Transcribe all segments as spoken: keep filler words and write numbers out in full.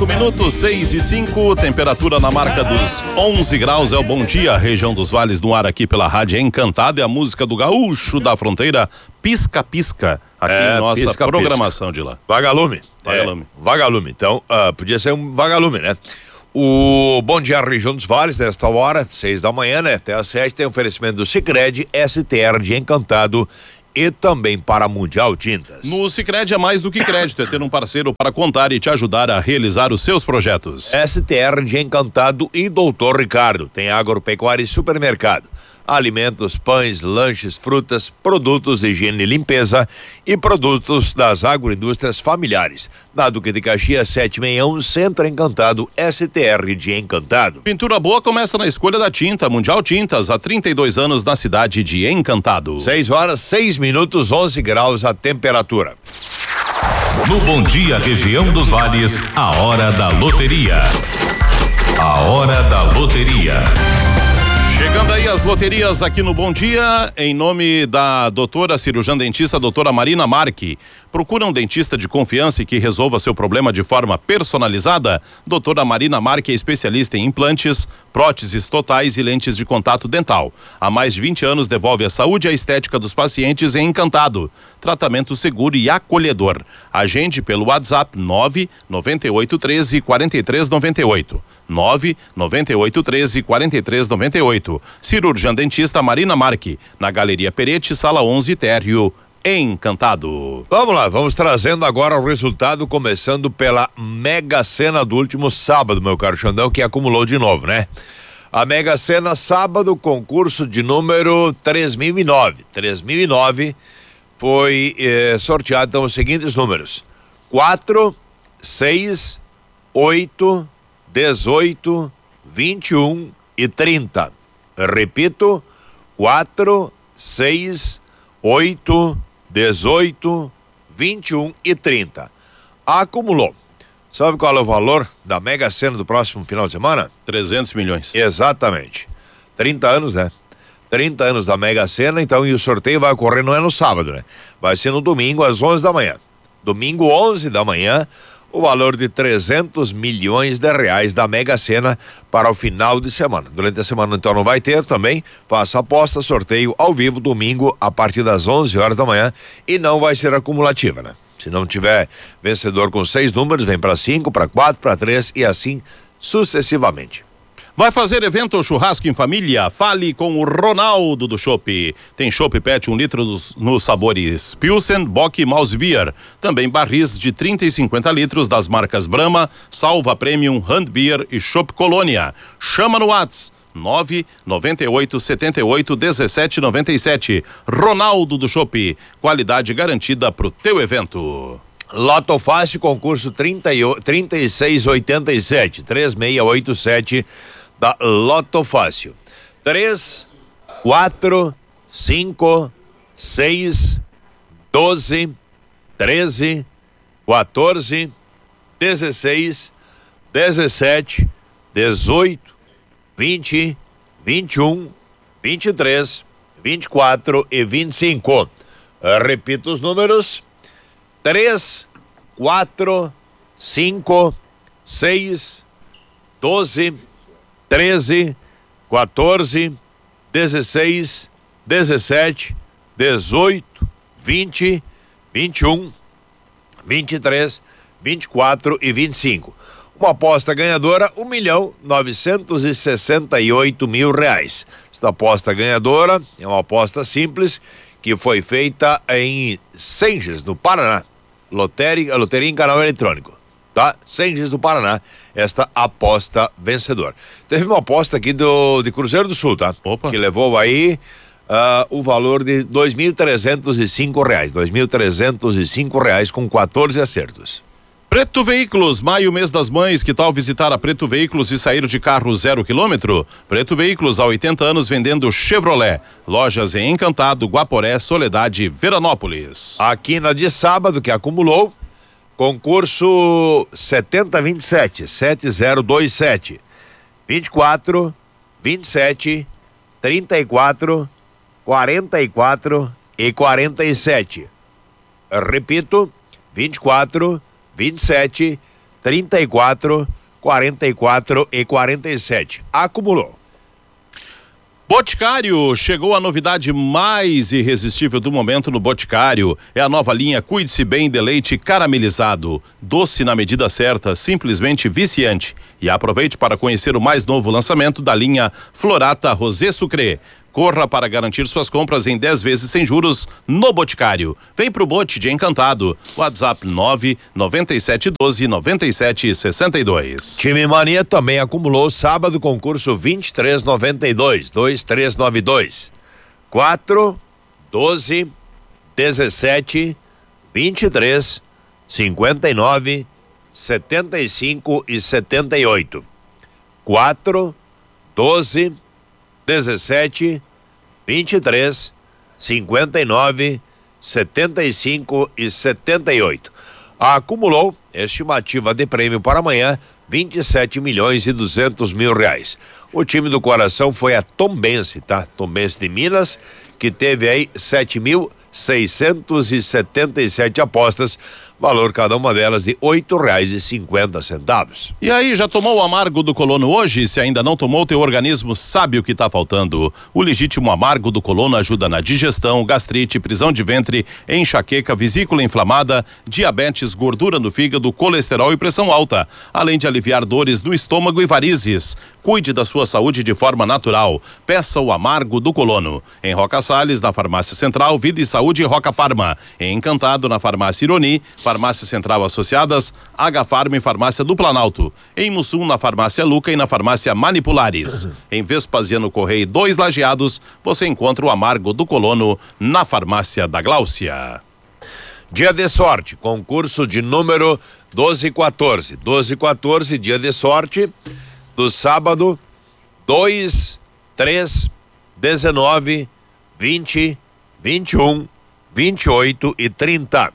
cinco minutos, seis e cinco, temperatura na marca dos onze graus. É o Bom Dia, região dos vales no ar aqui pela Rádio Encantado. É a música do gaúcho da fronteira, Pisca Pisca, aqui é, em nossa pisca, programação pisca. de lá. Vagalume. Vagalume. É, vagalume. Então, uh, podia ser um vagalume, né? O Bom Dia, região dos vales, nesta hora, seis da manhã, né? Até às sete, tem oferecimento do Sicredi, S T R de Encantado e também para Mundial Tintas. No Sicredi é mais do que crédito, é ter um parceiro para contar e te ajudar a realizar os seus projetos. S T R de Encantado e Doutor Ricardo. Tem agropecuária e supermercado. Alimentos, pães, lanches, frutas, produtos de higiene e limpeza e produtos das agroindústrias familiares. Na Duque de Caxias setecentos e sessenta e um, Centro Encantado, S T R de Encantado. Pintura boa começa na escolha da tinta. Mundial Tintas, há trinta e dois anos na cidade de Encantado. seis horas, seis minutos, onze graus a temperatura. No Bom Dia, região dos vales, a hora da loteria. A hora da loteria. Chegando aí as loterias aqui no Bom Dia, em nome da doutora cirurgiã dentista, doutora Marina Marque. Procura um dentista de confiança e que resolva seu problema de forma personalizada? Doutora Marina Marque é especialista em implantes, próteses totais e lentes de contato dental. Há mais de vinte anos devolve a saúde e a estética dos pacientes em Encantado. Tratamento seguro e acolhedor. Agende pelo WhatsApp nove nove oito um três quatro três nove oito. nove nove oito um três quatro três nove oito. Cirurgiã dentista Marina Marque, na Galeria Perete, sala onze, térreo, Encantado. Vamos lá, vamos trazendo agora o resultado, começando pela Mega Sena do último sábado, meu caro Xandão, que acumulou de novo, né? A Mega Sena sábado, concurso de número três mil e nove. três mil e nove foi eh, sorteado então os seguintes números: quatro, seis, oito, dezoito, vinte e um e trinta. Repito, quatro, seis, oito, dezoito, vinte e um e trinta. Acumulou. Sabe qual é o valor da Mega Sena do próximo final de semana? trezentos milhões. Exatamente. trinta anos, né? trinta anos da Mega Sena, então, e o sorteio vai ocorrer, não é no sábado, né? Vai ser no domingo às onze da manhã. Domingo, onze da manhã, o valor de trezentos milhões de reais da Mega Sena para o final de semana. Durante a semana, então, não vai ter também. Faça aposta, sorteio ao vivo, domingo, a partir das onze horas da manhã, e não vai ser acumulativa, né? Se não tiver vencedor com seis números, vem para cinco, para quatro, para três e assim sucessivamente. Vai fazer evento ou churrasco em família? Fale com o Ronaldo do Chopp. Tem Chopp Pet um litro nos, nos sabores Pilsen, Bock e Mouse Beer. Também barris de trinta e cinquenta litros das marcas Brahma, Salva Premium, Hand Beer e Chopp Colônia. Chama no WhatsApp nove nove oito sete oito um sete nove sete. Ronaldo do Chopp, qualidade garantida pro teu evento. Loto Fácil, concurso trinta e seis oitenta e sete, três seis oito sete da Loto Fácil. três, quatro, cinco, seis, doze, treze, quatorze, dezesseis, dezessete, dezoito, vinte, vinte e um, vinte e três, vinte e quatro e vinte e cinco. Repito os números: três, quatro, cinco, seis, doze, treze, quatorze, dezesseis, dezessete, dezoito, vinte, vinte e um, vinte e três, vinte e quatro e vinte e cinco. Uma aposta ganhadora, um milhão novecentos e sessenta e oito mil reais. Esta aposta ganhadora é uma aposta simples que foi feita em Senges, no Paraná. Loteria, loteria em canal eletrônico, tá? Senges do Paraná, esta aposta vencedora. Teve uma aposta aqui do, de Cruzeiro do Sul, tá? Opa. Que levou aí uh, o valor de dois mil trezentos e cinco reais. dois mil trezentos e cinco reais com quatorze acertos. Preto Veículos, maio, mês das mães, que tal visitar a Preto Veículos e sair de carro zero quilômetro? Preto Veículos, há oitenta anos vendendo Chevrolet. Lojas em Encantado, Guaporé, Soledade, Veranópolis. Aqui na de sábado, que acumulou, concurso setenta vinte e sete, sete zero dois sete, vinte e quatro, vinte e sete, trinta e quatro, quarenta e quatro e quarenta e sete. Repito, vinte e quatro, vinte e sete, trinta e quatro, quarenta e quatro e quarenta e sete. Acumulou. Boticário, chegou a novidade mais irresistível do momento no Boticário. É a nova linha Cuide-se Bem de leite caramelizado. Doce na medida certa, simplesmente viciante. E aproveite para conhecer o mais novo lançamento da linha Florata Rosé Sucré. Corra para garantir suas compras em dez vezes sem juros no Boticário. Vem pro Bote de Encantado. WhatsApp nove nove sete um dois nove sete seis dois. Time Mania também acumulou sábado concurso vinte e três noventa e dois, dois três nove dois. quatro, doze, dezessete, vinte e três, cinquenta e nove, setenta e cinco e setenta e oito. quatro, doze, dezessete, vinte e três, cinquenta e nove, setenta e cinco e setenta e oito. Acumulou estimativa de prêmio para amanhã vinte e sete milhões e duzentos mil reais. O time do coração foi a Tombense, tá? Tombense de Minas, que teve aí sete mil seiscentos e setenta e sete apostas, valor cada uma delas de oito reais e cinquenta centavos. E aí, já tomou o amargo do colono hoje? Se ainda não tomou, teu organismo sabe o que está faltando. O legítimo amargo do colono ajuda na digestão, gastrite, prisão de ventre, enxaqueca, vesícula inflamada, diabetes, gordura no fígado, colesterol e pressão alta, além de aliviar dores no estômago e varizes. Cuide da sua saúde de forma natural. Peça o amargo do colono. Em Roca Salles, na Farmácia Central, Vida e Saúde Roca Farma. Em Encantado, na Farmácia Ironi, Farmácia Central Associadas, H-Farma e Farmácia do Planalto. Em Mussum, na Farmácia Luca e na Farmácia Manipulares. Em Vespasiano Correia dois Lajeados, você encontra o amargo do colono na Farmácia da Gláucia. Dia de sorte, concurso de número doze e quatorze. doze e quatorze, dia de sorte, do sábado, dois, três, dezenove, vinte, vinte e um, vinte e oito e trinta.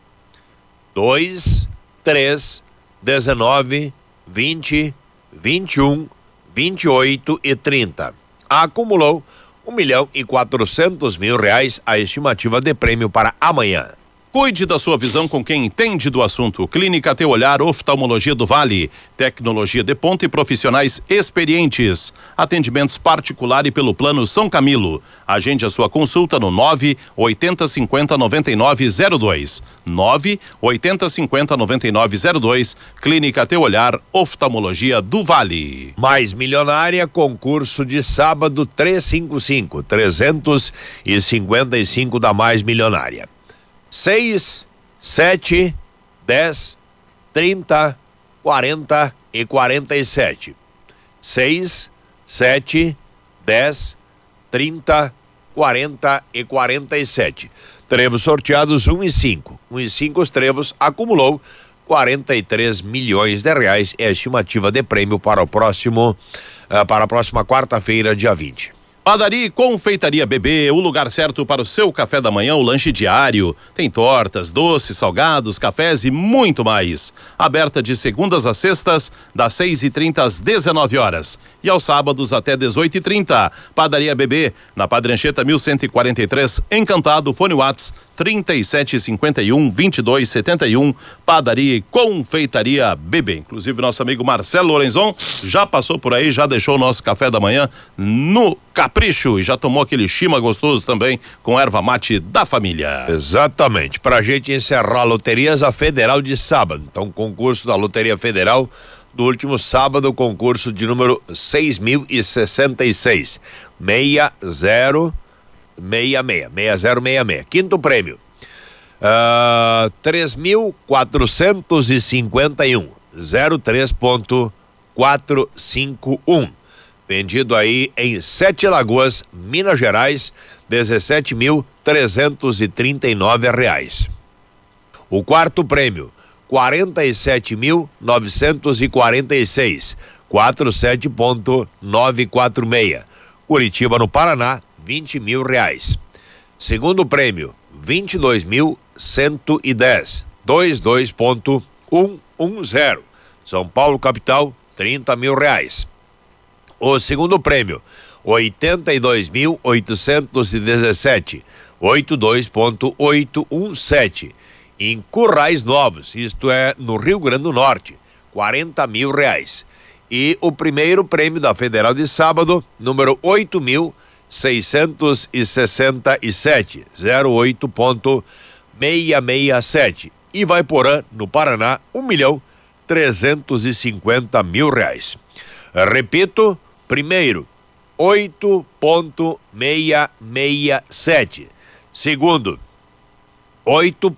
dois, três, dezenove, vinte, vinte e um, vinte e oito e trinta. Acumulou um milhão e quatrocentos mil reais a estimativa de prêmio para amanhã. Cuide da sua visão com quem entende do assunto. Clínica Teu Olhar, Oftalmologia do Vale. Tecnologia de ponta e profissionais experientes. Atendimentos particular e pelo plano São Camilo. Agende a sua consulta no nove oitenta cinquenta noventa e nove zero dois. nove oitenta cinquenta noventa e nove zero dois. Clínica Teu Olhar, Oftalmologia do Vale. Mais Milionária, concurso de sábado trezentos e cinquenta e cinco. trezentos e cinquenta e cinco da Mais Milionária. seis, sete, dez, trinta, quarenta e quarenta e sete. seis, sete, dez, trinta, quarenta e quarenta e sete. Trevos sorteados um e cinco. um e cinco os trevos, acumulou quarenta e três milhões de reais. É a estimativa de prêmio para o próximo, uh, para a próxima quarta-feira, dia vinte. Padaria e Confeitaria Bebê, o lugar certo para o seu café da manhã, o lanche diário. Tem tortas, doces, salgados, cafés e muito mais. Aberta de segundas a sextas, das seis e trinta às dezenove horas. E aos sábados até dezoito e trinta. Padaria Bebê, na Padre Anchieta mil cento e quarenta e três, Encantado, fone Whats trinta e sete cinquenta e um, vinte e dois setenta e um. Padaria e Confeitaria Bebê. Inclusive, nosso amigo Marcelo Lorenzon já passou por aí, já deixou o nosso café da manhã no Capricho e já tomou aquele chima gostoso também com erva mate da família. Exatamente. Pra gente encerrar, loterias a Federal de sábado. Então, concurso da Loteria Federal do último sábado, concurso de número seis mil e sessenta e seis. Meia zero meia meia. Meia zero meia meia. Quinto prêmio. Uh, três mil quatrocentos e cinquenta e um. Zero três ponto quatro cinco um. Vendido aí em Sete Lagoas, Minas Gerais, dezessete mil trezentos e trinta e nove reais. O quarto prêmio, quarenta e sete mil novecentos e quarenta e seis, quarenta e sete ponto novecentos e quarenta e seis. Curitiba, no Paraná, vinte mil reais. Segundo prêmio, vinte e dois mil cento e dez, vinte e dois ponto cento e dez. São Paulo, capital, trinta mil reais. O segundo prêmio, oitenta e dois mil oitocentos e dezessete, oitenta e dois ponto oitocentos e dezessete. Em Currais Novos, isto é no Rio Grande do Norte, quarenta mil reais. E o primeiro prêmio da Federal de sábado, número oito mil seiscentos e sessenta e sete, zero oito ponto seiscentos e sessenta e sete. Ivaiporã, no Paraná, um milhão trezentos e cinquenta mil reais. Repito, primeiro, oito ponto seiscentos e sessenta e sete. Segundo, oito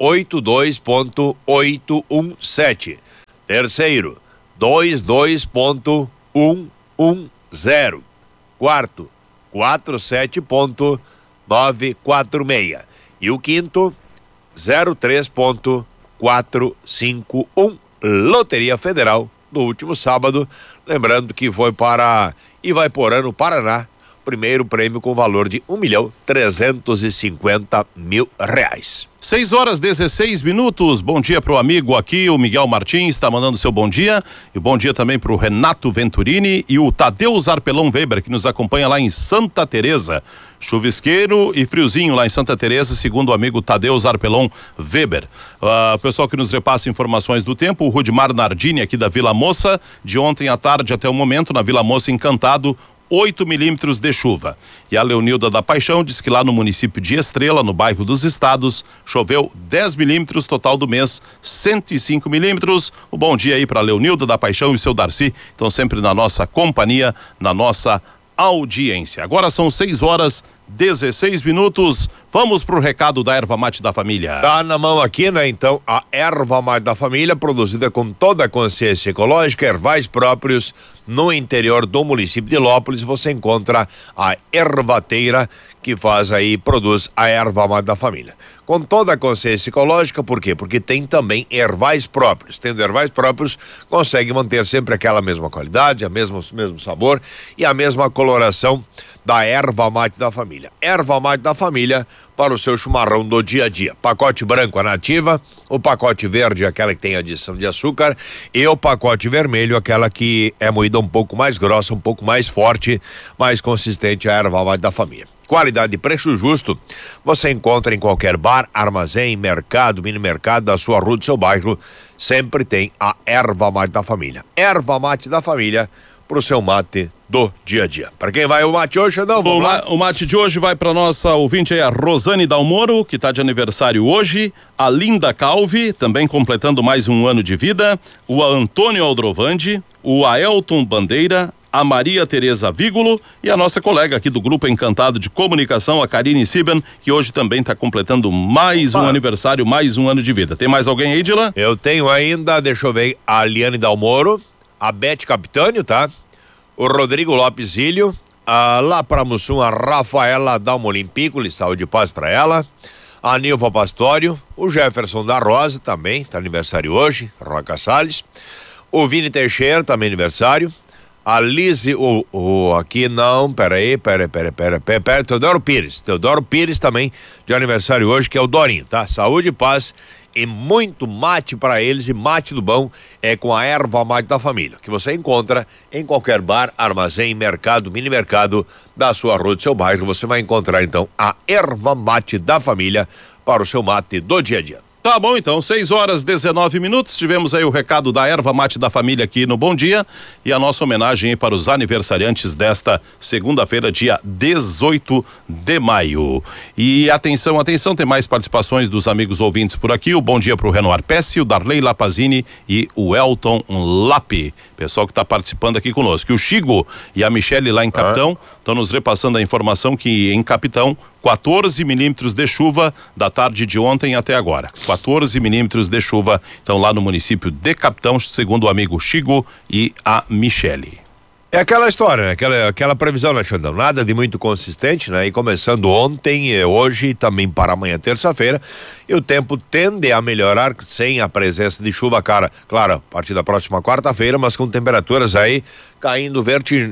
e dois ponto oitocentos e dezessete. Terceiro, vinte e dois ponto cento e dez. Quarto, quarenta e sete ponto novecentos e quarenta e seis. E o quinto, zero três ponto quatrocentos e cinquenta e um. Loteria Federal do último sábado, lembrando que foi para Ivaiporã, no Paraná, primeiro prêmio com valor de um milhão trezentos e cinquenta mil reais. seis horas dezesseis minutos. Bom dia pro amigo aqui, o Miguel Martins está mandando seu bom dia. E bom dia também pro Renato Venturini e o Tadeu Zarpelon Weber, que nos acompanha lá em Santa Teresa. Chuvisqueiro e friozinho lá em Santa Teresa, segundo o amigo Tadeu Zarpelon Weber. Uh, o pessoal que nos repassa informações do tempo, o Rudimar Nardini aqui da Vila Moça, de ontem à tarde até o momento, na Vila Moça Encantado, oito milímetros de chuva. E a Leonilda da Paixão diz que lá no município de Estrela, no bairro dos Estados, choveu dez milímetros, total do mês cento e cinco milímetros. O bom dia aí para Leonilda da Paixão e seu Darcy, estão sempre na nossa companhia, na nossa audiência. Agora são seis horas dezesseis minutos. Vamos pro recado da erva mate da família. Tá na mão aqui, né? Então, a erva mate da família, produzida com toda a consciência ecológica, ervais próprios no interior do município de Lópolis. Você encontra a ervateira que faz aí, produz a erva mate da família. Com toda a consciência ecológica, por quê? Porque tem também ervais próprios. Tendo ervais próprios, consegue manter sempre aquela mesma qualidade, a mesmo, mesmo sabor e a mesma coloração da erva mate da família. Erva mate da família para o seu chimarrão do dia a dia. Pacote branco, a nativa, o pacote verde, aquela que tem adição de açúcar, e o pacote vermelho, aquela que é moída um pouco mais grossa, um pouco mais forte, mais consistente, a erva mate da família. Qualidade e preço justo, você encontra em qualquer bar, armazém, mercado, mini mercado da sua rua, do seu bairro, sempre tem a erva mate da família. Erva mate da família pro seu mate do dia a dia. Para quem vai o mate hoje, não, vamos o, lá. o mate de hoje vai para nossa ouvinte aí, a Rosane Dalmoro, que está de aniversário hoje, a Linda Calvi, também completando mais um ano de vida, o Antônio Aldrovandi, o Aelton Bandeira, a Maria Tereza Vígulo e a nossa colega aqui do Grupo Encantado de Comunicação, a Karine Siben, que hoje também está completando mais Opa. um aniversário, mais um ano de vida. Tem mais alguém aí, Dila? Eu tenho ainda, deixa eu ver, a Liane Dalmoro, a Bete Capitânio, tá? O Rodrigo Lopes Ilho, a, lá para Mussum, a Rafaela Dalmolim Piccoli, saúde e paz para ela, a Nilva Pastório, o Jefferson da Rosa também, tá aniversário hoje, Roca Salles, o Vini Teixeira, também aniversário, a Lise, o, o aqui não, peraí, peraí, peraí, peraí, peraí, peraí, Teodoro Pires, Teodoro Pires também de aniversário hoje, que é o Dorinho, tá? Saúde e paz e muito mate para eles, e mate do bom é com a erva mate da família, que você encontra em qualquer bar, armazém, mercado, mini mercado da sua rua, do seu bairro. Você vai encontrar então a erva mate da família para o seu mate do dia a dia. Tá bom, então, seis horas dezenove minutos, tivemos aí o recado da erva mate da família aqui no Bom Dia e a nossa homenagem aí para os aniversariantes desta segunda-feira, dia dezoito de maio. E atenção, atenção, tem mais participações dos amigos ouvintes por aqui. O bom dia para o Renoir Pesce, o Darley Lapazini e o Elton Lape, pessoal que está participando aqui conosco. E o Chigo e a Michele lá em Capitão estão ah. nos repassando a informação que em Capitão quatorze milímetros de chuva da tarde de ontem até agora. quatorze milímetros de chuva, então lá no município de Capitão, segundo o amigo Chigo e a Michele. É aquela história, né? Aquela, aquela previsão, né, Xandão? Nada de muito consistente, né? E começando ontem, e hoje e também para amanhã, terça-feira, e o tempo tende a melhorar sem a presença de chuva, cara. Claro, a partir da próxima quarta-feira, mas com temperaturas aí caindo vertig,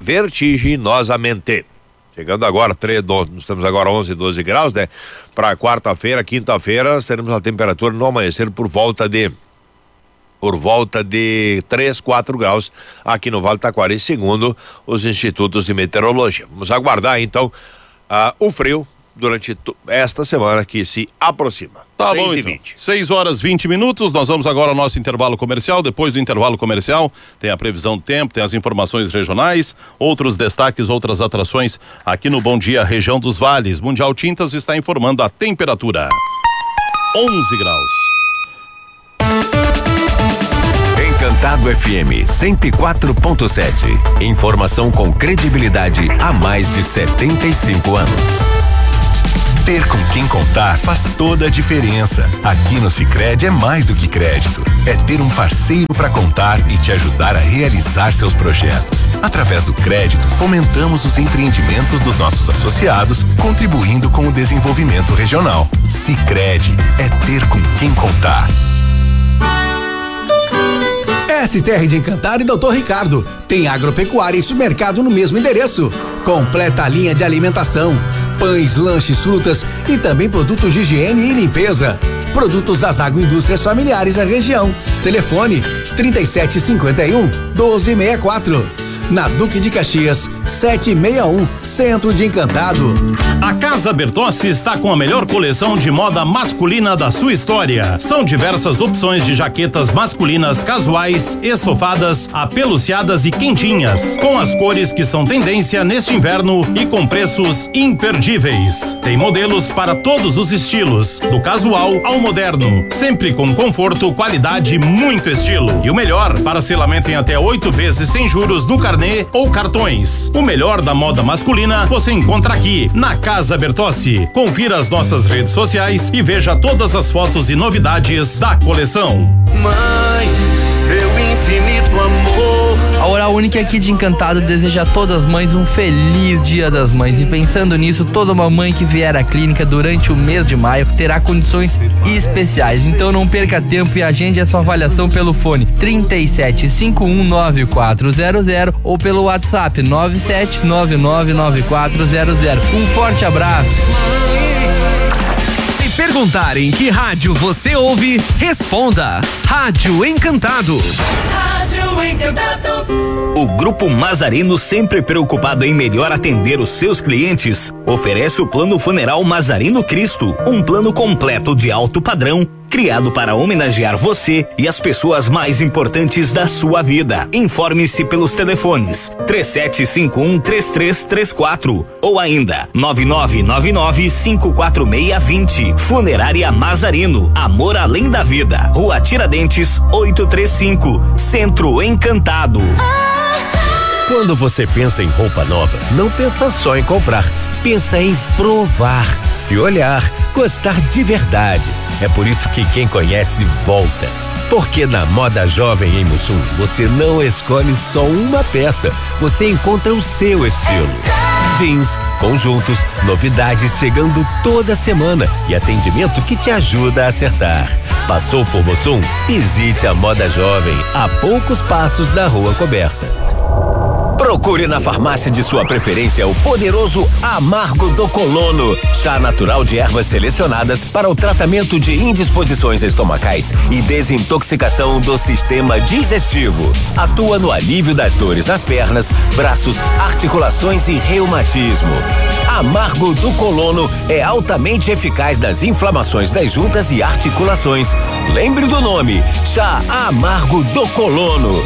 vertiginosamente. Chegando agora, três, nós estamos agora onze, doze graus, né? Para quarta-feira, quinta-feira, nós teremos a temperatura no amanhecer por volta de por volta de três, quatro graus aqui no Vale do Taquari, segundo os institutos de meteorologia. Vamos aguardar então uh, o frio durante esta semana que se aproxima. Tá bom, então. seis horas e vinte minutos, nós vamos agora ao nosso intervalo comercial. Depois do intervalo comercial, tem a previsão do tempo, tem as informações regionais, outros destaques, outras atrações aqui no Bom Dia, região dos Vales. Mundial Tintas está informando a temperatura. onze graus. Encantado F M cento e quatro ponto sete. Informação com credibilidade há mais de setenta e cinco anos. Ter com quem contar faz toda a diferença. Aqui no Sicredi é mais do que crédito. É ter um parceiro para contar e te ajudar a realizar seus projetos. Através do crédito, fomentamos os empreendimentos dos nossos associados, contribuindo com o desenvolvimento regional. Sicredi é ter com quem contar. S T R de Encantado e doutor Ricardo. Tem agropecuária e supermercado no mesmo endereço. Completa a linha de alimentação, pães, lanches, frutas e também produtos de higiene e limpeza. Produtos das agroindústrias familiares da região. Telefone trinta e sete cinquenta e um, doze sessenta e quatro. Na Duque de Caxias, setecentos e sessenta e um, Centro de Encantado. A Casa Bertossi está com a melhor coleção de moda masculina da sua história. São diversas opções de jaquetas masculinas casuais, estofadas, apeluciadas e quentinhas, com as cores que são tendência neste inverno e com preços imperdíveis. Tem modelos para todos os estilos, do casual ao moderno, sempre com conforto, qualidade e muito estilo. E o melhor, parcelamento em até oito vezes sem juros no carnê ou cartões. O melhor da moda masculina você encontra aqui na Casa Bertossi. Confira as nossas redes sociais e veja todas as fotos e novidades da coleção. Mãe, teu infinito amor. A Oral Única aqui de Encantado deseja a todas as mães um feliz Dia das Mães. E pensando nisso, toda uma mãe que vier à clínica durante o mês de maio terá condições especiais. Então não perca tempo e agende a sua avaliação pelo fone trinta e sete cinquenta e um, noventa e quatro zero zero ou pelo WhatsApp nove sete nove nove nove quatro zero zero. Um forte abraço. Se perguntarem que rádio você ouve, responda: Rádio Encantado. Rádio Encantado. O Grupo Mazarino, sempre preocupado em melhor atender os seus clientes, oferece o Plano Funeral Mazarino Cristo, um plano completo de alto padrão, criado para homenagear você e as pessoas mais importantes da sua vida. Informe-se pelos telefones três sete cinco um, três três três quatro ou ainda nove nove nove nove, cinco quatro seis dois zero. Funerária Mazarino, amor além da vida. Rua Tiradentes, oitocentos e trinta e cinco, Centro Encantado. Quando você pensa em roupa nova, não pensa só em comprar, pensa em provar, se olhar, gostar de verdade. É por isso que quem conhece volta. Porque na Moda Jovem em Mussum, você não escolhe só uma peça, você encontra o seu estilo. Jeans, conjuntos, novidades chegando toda semana e atendimento que te ajuda a acertar. Passou por Mussum? Visite a Moda Jovem, a poucos passos da Rua Coberta. Procure na farmácia de sua preferência o poderoso Amargo do Colono, chá natural de ervas selecionadas para o tratamento de indisposições estomacais e desintoxicação do sistema digestivo. Atua no alívio das dores nas pernas, braços, articulações e reumatismo. Amargo do Colono é altamente eficaz nas inflamações das juntas e articulações. Lembre do nome, chá Amargo do Colono.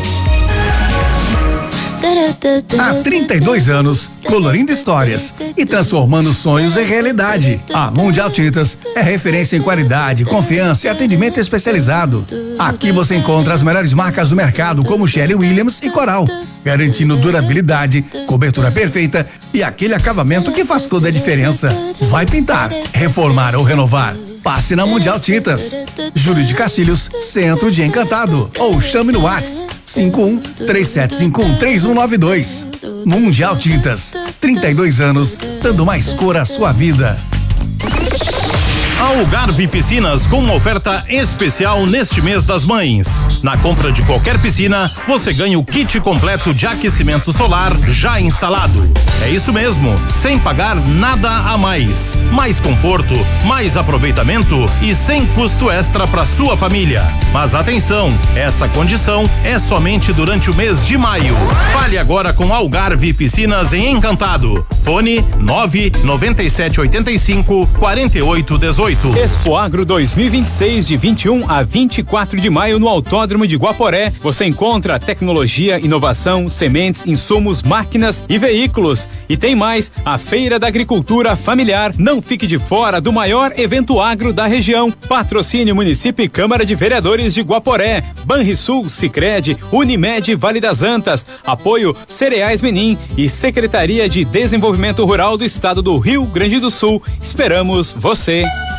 Há trinta e dois anos, colorindo histórias e transformando sonhos em realidade. A Mundial Tintas é referência em qualidade, confiança e atendimento especializado. Aqui você encontra as melhores marcas do mercado, como Shelly Williams e Coral, garantindo durabilidade, cobertura perfeita e aquele acabamento que faz toda a diferença. Vai pintar, reformar ou renovar? Passe na Mundial Tintas. Júlio de Castilhos, Centro de Encantado. Ou chame no WhatsApp cinco um, três sete cinco um, três um nove dois. Mundial Tintas, trinta e dois anos, dando mais cor à sua vida. Algarve Piscinas com uma oferta especial neste mês das mães. Na compra de qualquer piscina, você ganha o kit completo de aquecimento solar já instalado. É isso mesmo, sem pagar nada a mais. Mais conforto, mais aproveitamento e sem custo extra para sua família. Mas atenção, essa condição é somente durante o mês de maio. Fale agora com Algarve Piscinas em Encantado. Fone nove nove sete oito cinco quatro oito um oito. Expo Agro dois mil e vinte e seis, de vinte e um a vinte e quatro de maio no Autódromo de Guaporé. Você encontra tecnologia, inovação, sementes, insumos, máquinas e veículos. E tem mais, a Feira da Agricultura Familiar. Não fique de fora do maior evento agro da região. Patrocínio Município e Câmara de Vereadores de Guaporé. Banrisul, Sicredi, Unimed Vale das Antas. Apoio Cereais Menin e Secretaria de Desenvolvimento Rural do Estado do Rio Grande do Sul. Esperamos você.